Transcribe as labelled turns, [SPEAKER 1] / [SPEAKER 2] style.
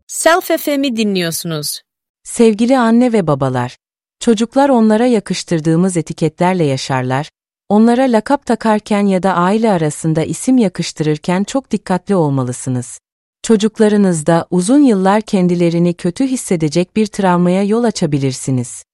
[SPEAKER 1] Self FM'i dinliyorsunuz.
[SPEAKER 2] Sevgili anne ve babalar, çocuklar onlara yakıştırdığımız etiketlerle yaşarlar, onlara lakap takarken ya da aile arasında isim yakıştırırken çok dikkatli olmalısınız. Çocuklarınızda uzun yıllar kendilerini kötü hissedecek bir travmaya yol açabilirsiniz.